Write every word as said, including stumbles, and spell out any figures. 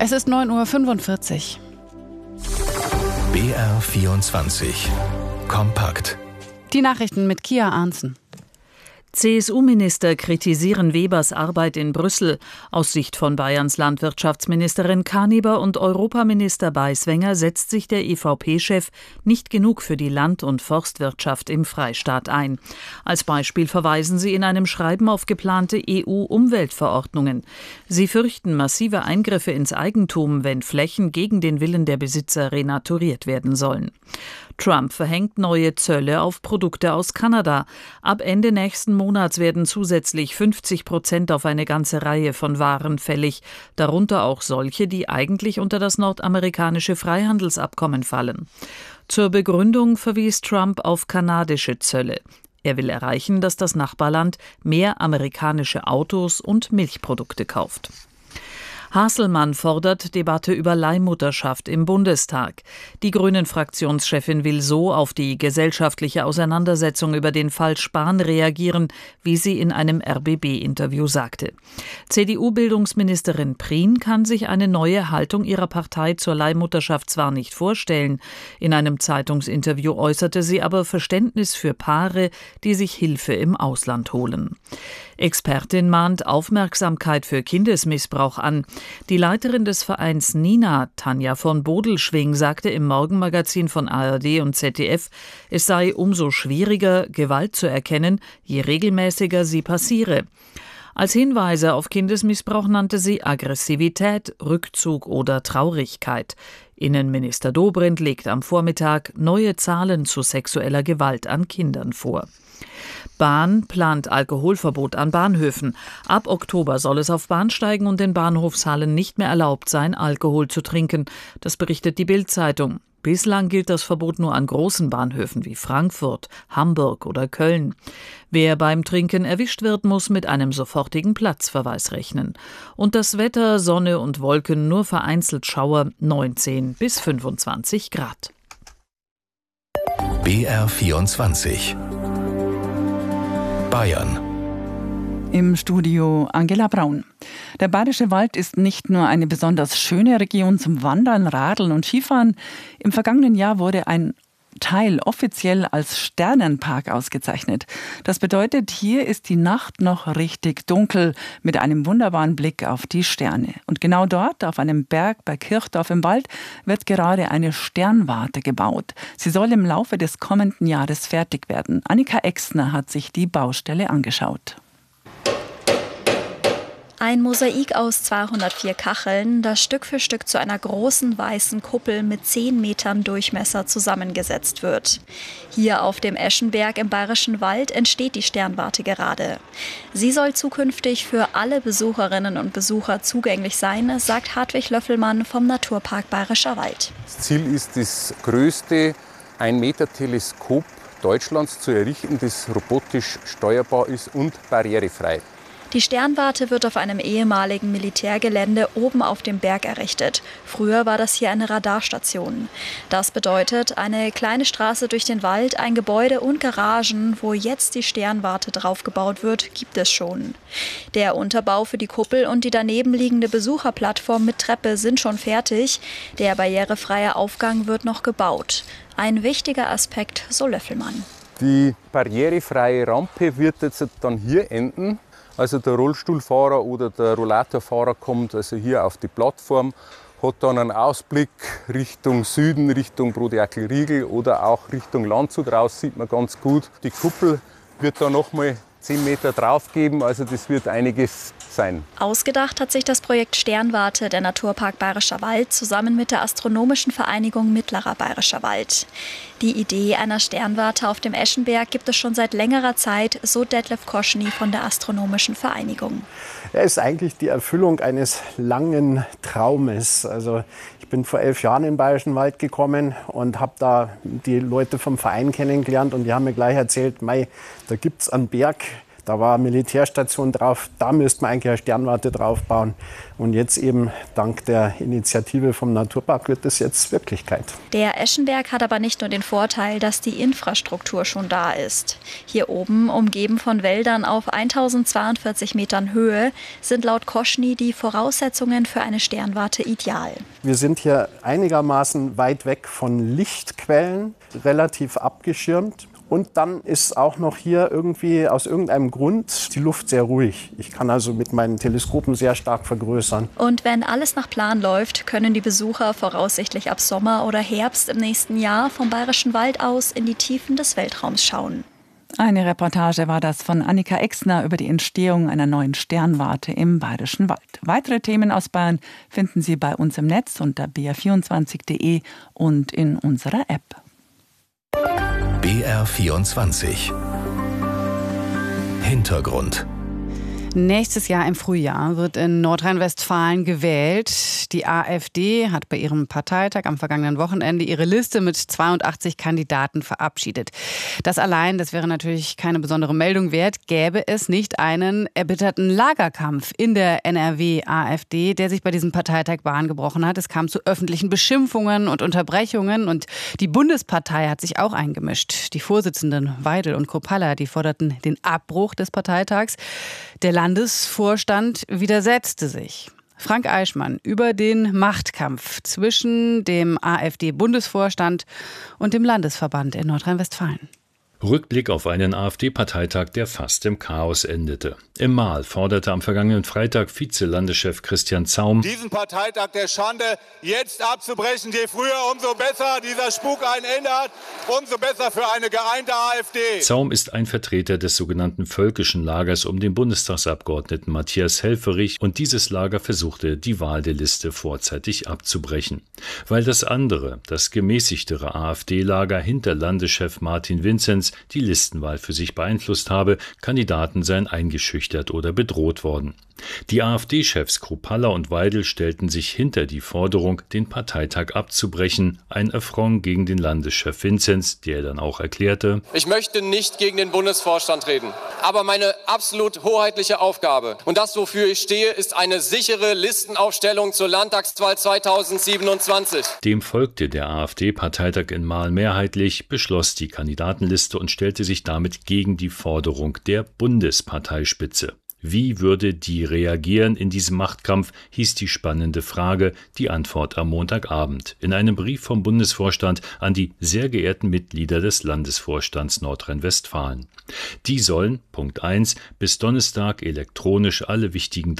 Es ist neun Uhr fünfundvierzig. B R vierundzwanzig. Kompakt. Die Nachrichten mit Kia Arnzen. C S U-Minister kritisieren Webers Arbeit in Brüssel. Aus Sicht von Bayerns Landwirtschaftsministerin Kaneber und Europaminister Beiswenger setzt sich der E V P-Chef nicht genug für die Land- und Forstwirtschaft im Freistaat ein. Als Beispiel verweisen sie in einem Schreiben auf geplante E U-Umweltverordnungen. Sie fürchten massive Eingriffe ins Eigentum, wenn Flächen gegen den Willen der Besitzer renaturiert werden sollen. Trump verhängt neue Zölle auf Produkte aus Kanada. Ab Ende nächsten Monats werden zusätzlich fünfzig Prozent auf eine ganze Reihe von Waren fällig, darunter auch solche, die eigentlich unter das nordamerikanische Freihandelsabkommen fallen. Zur Begründung verwies Trump auf kanadische Zölle. Er will erreichen, dass das Nachbarland mehr amerikanische Autos und Milchprodukte kauft. Hasselmann fordert Debatte über Leihmutterschaft im Bundestag. Die Grünen-Fraktionschefin will so auf die gesellschaftliche Auseinandersetzung über den Fall Spahn reagieren, wie sie in einem R B B-Interview sagte. C D U-Bildungsministerin Prien kann sich eine neue Haltung ihrer Partei zur Leihmutterschaft zwar nicht vorstellen. In einem Zeitungsinterview äußerte sie aber Verständnis für Paare, die sich Hilfe im Ausland holen. Expertin mahnt Aufmerksamkeit für Kindesmissbrauch an. Die Leiterin des Vereins Nina, Tanja von Bodelschwing, sagte im Morgenmagazin von A R D und Z D F, es sei umso schwieriger, Gewalt zu erkennen, je regelmäßiger sie passiere. Als Hinweise auf Kindesmissbrauch nannte sie Aggressivität, Rückzug oder Traurigkeit. Innenminister Dobrindt legt am Vormittag neue Zahlen zu sexueller Gewalt an Kindern vor. Bahn plant Alkoholverbot an Bahnhöfen. Ab Oktober soll es auf Bahnsteigen und in Bahnhofshallen nicht mehr erlaubt sein, Alkohol zu trinken. Das berichtet die Bild-Zeitung. Bislang gilt das Verbot nur an großen Bahnhöfen wie Frankfurt, Hamburg oder Köln. Wer beim Trinken erwischt wird, muss mit einem sofortigen Platzverweis rechnen. Und das Wetter, Sonne und Wolken, nur vereinzelt Schauer, neunzehn bis fünfundzwanzig Grad. B R vierundzwanzig. Bayern. Im Studio Angela Braun. Der Bayerische Wald ist nicht nur eine besonders schöne Region zum Wandern, Radeln und Skifahren. Im vergangenen Jahr wurde ein Teil offiziell als Sternenpark ausgezeichnet. Das bedeutet, hier ist die Nacht noch richtig dunkel mit einem wunderbaren Blick auf die Sterne. Und genau dort, auf einem Berg bei Kirchdorf im Wald, wird gerade eine Sternwarte gebaut. Sie soll im Laufe des kommenden Jahres fertig werden. Annika Exner hat sich die Baustelle angeschaut. Ein Mosaik aus zweihundertvier Kacheln, das Stück für Stück zu einer großen weißen Kuppel mit zehn Metern Durchmesser zusammengesetzt wird. Hier auf dem Eschenberg im Bayerischen Wald entsteht die Sternwarte gerade. Sie soll zukünftig für alle Besucherinnen und Besucher zugänglich sein, sagt Hartwig Löffelmann vom Naturpark Bayerischer Wald. Das Ziel ist, das größte ein Meter Teleskop Deutschlands zu errichten, das robotisch steuerbar ist und barrierefrei. Die Sternwarte wird auf einem ehemaligen Militärgelände oben auf dem Berg errichtet. Früher war das hier eine Radarstation. Das bedeutet, eine kleine Straße durch den Wald, ein Gebäude und Garagen, wo jetzt die Sternwarte draufgebaut wird, gibt es schon. Der Unterbau für die Kuppel und die daneben liegende Besucherplattform mit Treppe sind schon fertig. Der barrierefreie Aufgang wird noch gebaut. Ein wichtiger Aspekt, so Löffelmann. Die barrierefreie Rampe wird jetzt dann hier enden. Also der Rollstuhlfahrer oder der Rollatorfahrer kommt also hier auf die Plattform, hat dann einen Ausblick Richtung Süden, Richtung Broderkel-Riegel oder auch Richtung Landshut raus, sieht man ganz gut. Die Kuppel wird da nochmal zehn Meter drauf geben, also das wird einiges sein. Ausgedacht hat sich das Projekt Sternwarte der Naturpark Bayerischer Wald zusammen mit der Astronomischen Vereinigung Mittlerer Bayerischer Wald. Die Idee einer Sternwarte auf dem Eschenberg gibt es schon seit längerer Zeit, so Detlef Koschny von der Astronomischen Vereinigung. Er ist eigentlich die Erfüllung eines langen Traumes. Also ich bin vor elf Jahren in den Bayerischen Wald gekommen und habe da die Leute vom Verein kennengelernt und die haben mir gleich erzählt, mei, da gibt es einen Berg, Da war eine Militärstation drauf, da müsste man eigentlich eine Sternwarte drauf bauen. Und jetzt eben dank der Initiative vom Naturpark wird das jetzt Wirklichkeit. Der Eschenberg hat aber nicht nur den Vorteil, dass die Infrastruktur schon da ist. Hier oben, umgeben von Wäldern auf eintausendzweiundvierzig Metern Höhe, sind laut Koschny die Voraussetzungen für eine Sternwarte ideal. Wir sind hier einigermaßen weit weg von Lichtquellen, relativ abgeschirmt. Und dann ist auch noch hier irgendwie aus irgendeinem Grund die Luft sehr ruhig. Ich kann also mit meinen Teleskopen sehr stark vergrößern. Und wenn alles nach Plan läuft, können die Besucher voraussichtlich ab Sommer oder Herbst im nächsten Jahr vom Bayerischen Wald aus in die Tiefen des Weltraums schauen. Eine Reportage war das von Annika Exner über die Entstehung einer neuen Sternwarte im Bayerischen Wald. Weitere Themen aus Bayern finden Sie bei uns im Netz unter b r vierundzwanzig punkt d e und in unserer App. B R vierundzwanzig. Hintergrund. Nächstes Jahr im Frühjahr wird in Nordrhein-Westfalen gewählt. Die AfD hat bei ihrem Parteitag am vergangenen Wochenende ihre Liste mit zweiundachtzig Kandidaten verabschiedet. Das allein, das wäre natürlich keine besondere Meldung wert, gäbe es nicht einen erbitterten Lagerkampf in der N R W-AfD, der sich bei diesem Parteitag Bahn gebrochen hat. Es kam zu öffentlichen Beschimpfungen und Unterbrechungen und die Bundespartei hat sich auch eingemischt. Die Vorsitzenden Weidel und Kruppalla, die forderten den Abbruch des Parteitags. Der Landesvorstand widersetzte sich. Frank Eichmann über den Machtkampf zwischen dem AfD-Bundesvorstand und dem Landesverband in Nordrhein-Westfalen. Rückblick auf einen AfD-Parteitag, der fast im Chaos endete. Im Mahl forderte am vergangenen Freitag Vize-Landeschef Christian Zaum, diesen Parteitag der Schande jetzt abzubrechen. Je früher, umso besser. Dieser Spuk ein Ende hat, umso besser für eine geeinte AfD. Zaum ist ein Vertreter des sogenannten völkischen Lagers um den Bundestagsabgeordneten Matthias Helfferich und dieses Lager versuchte, die Wahl der Liste vorzeitig abzubrechen. Weil das andere, das gemäßigtere AfD-Lager hinter Landeschef Martin Vinzenz die Listenwahl für sich beeinflusst habe, Kandidaten seien eingeschüchtert oder bedroht worden. Die AfD-Chefs Kruppalla und Weidel stellten sich hinter die Forderung, den Parteitag abzubrechen, ein Affront gegen den Landeschef Vinzenz, der dann auch erklärte: Ich möchte nicht gegen den Bundesvorstand reden, aber meine absolut hoheitliche Aufgabe und das, wofür ich stehe, ist eine sichere Listenaufstellung zur Landtagswahl zweitausendsiebenundzwanzig. Dem folgte der AfD-Parteitag in Mahl mehrheitlich, beschloss die Kandidatenliste und stellte sich damit gegen die Forderung der Bundesparteispitze. Wie würde die reagieren in diesem Machtkampf, hieß die spannende Frage, die Antwort am Montagabend. In einem Brief vom Bundesvorstand an die sehr geehrten Mitglieder des Landesvorstands Nordrhein-Westfalen. Die sollen, Punkt eins, bis Donnerstag elektronisch alle wichtigen